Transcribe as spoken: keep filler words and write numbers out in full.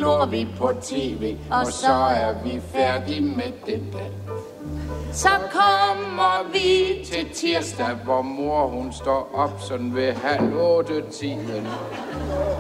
glor vi på tv, og så er vi færdige med det dag. Så kommer vi til tirsdag, hvor mor hun står op sådan ved halv otte tiden.